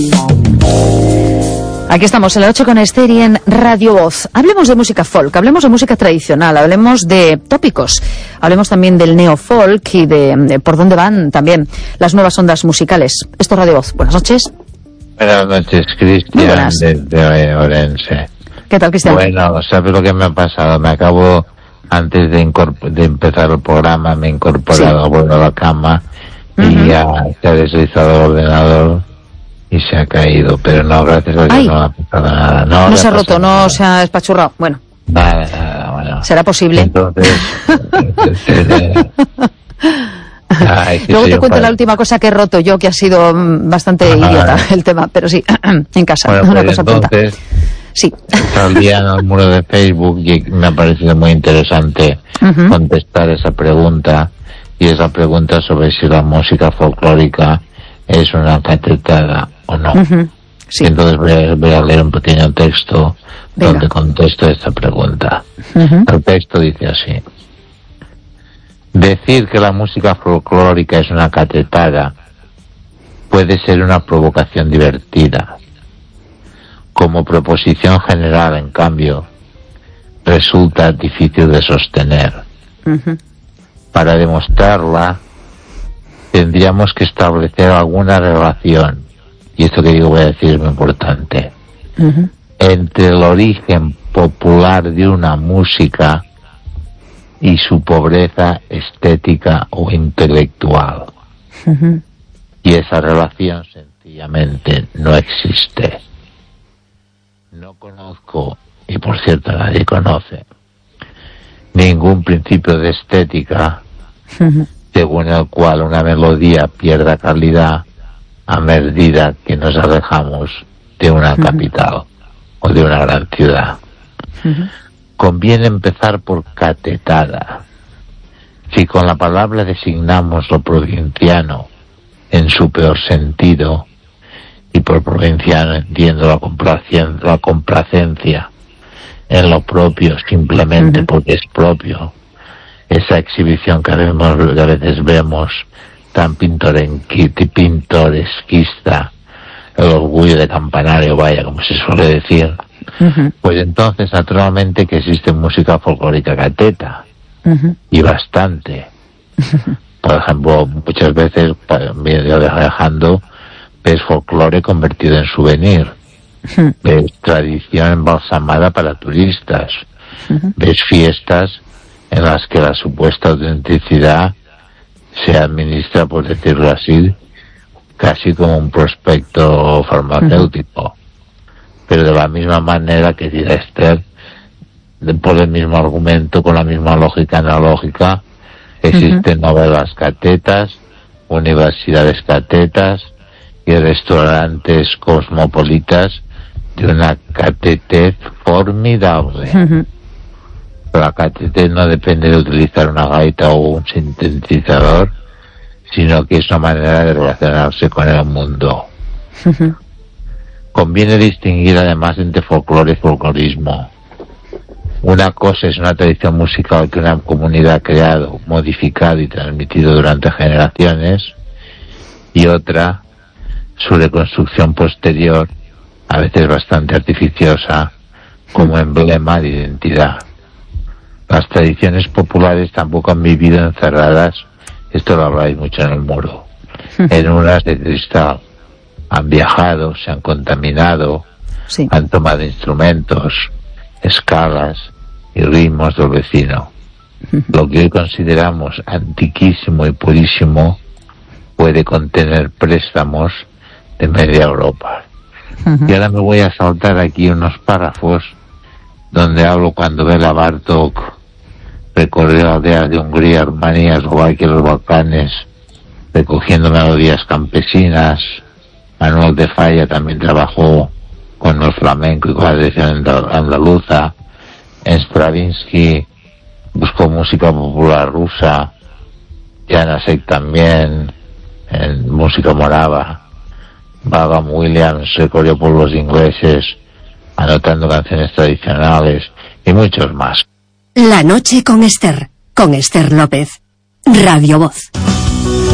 Aquí estamos en la noche con Esther y en Radio Voz. Hablemos de música folk, hablemos de música tradicional, hablemos de tópicos, hablemos también del neofolk y de por dónde van también las nuevas ondas musicales. Esto es Radio Voz. Buenas noches. Buenas noches, Cristian, de Orense. ¿Qué tal, Cristian? Bueno, ¿sabes lo que me ha pasado? Me acabo, antes de empezar el programa, me he incorporado, vuelvo a la cama y ya se ha deslizado el ordenador y se ha caído, pero no, gracias a Dios no ha pasado nada. No se ha roto, no se ha espachurrado. Bueno. Nada, bueno. ¿Será posible? Entonces, luego te cuento la última cosa que he roto yo, que ha sido bastante idiota el tema, pero sí, en casa. Bueno, una pues cosa entonces, sí. Salía en el muro de Facebook y me ha parecido muy interesante contestar esa pregunta, y esa pregunta sobre si la música folclórica es una catetada o no. Sí. Entonces voy a leer un pequeño texto donde contesto esta pregunta. El texto dice así: decir que la música folclórica es una catetada puede ser una provocación divertida. Como proposición general, en cambio, resulta difícil de sostener. Para demostrarla, tendríamos que establecer alguna relación, y esto que digo voy a decir es muy importante, entre el origen popular de una música y su pobreza estética o intelectual. Y esa relación sencillamente no existe. No conozco, y por cierto nadie conoce, ningún principio de estética según el cual una melodía pierda calidad a medida que nos alejamos de una capital o de una gran ciudad. Conviene empezar por catetada. Si con la palabra designamos lo provinciano en su peor sentido, y por provinciano entiendo la complacencia en lo propio simplemente porque es propio, esa exhibición que a veces vemos tan pintoresquista, el orgullo de campanario, vaya, como se suele decir, pues entonces naturalmente que existe música folclórica cateta, y bastante. Por ejemplo, muchas veces, viajando, ves folclore convertido en souvenir, ves tradición embalsamada para turistas, ves fiestas en las que la supuesta autenticidad se administra, por decirlo así, casi como un prospecto farmacéutico. Pero de la misma manera que dirá Esther, por el mismo argumento, con la misma lógica analógica, existen novelas catetas, universidades catetas y restaurantes cosmopolitas de una catetez formidable. La catetez no depende de utilizar una gaita o un sintetizador, sino que es una manera de relacionarse con el mundo. Conviene distinguir además entre folclore y folclorismo. Una cosa es una tradición musical que una comunidad ha creado, modificado y transmitido durante generaciones, y otra, su reconstrucción posterior, a veces bastante artificiosa, como emblema de identidad. Las tradiciones populares tampoco han vivido encerradas, esto lo habláis mucho en el muro, en unas de cristal. Han viajado, se han contaminado, han tomado instrumentos, escalas y ritmos del vecino. Lo que hoy consideramos antiquísimo y purísimo puede contener préstamos de media Europa. Y ahora me voy a saltar aquí unos párrafos donde hablo cuando Bela Bartók recorrió aldeas de Hungría, Rumanía, Eslovaquia y los Balcanes, recogiendo melodías campesinas. Manuel de Falla también trabajó con el flamenco y con la tradición andaluza. Stravinsky buscó música popular rusa, Janacek también, en música morava. Vaughan Williams recorrió pueblos ingleses anotando canciones tradicionales y muchos más. La noche con Esther López, Radio Voz.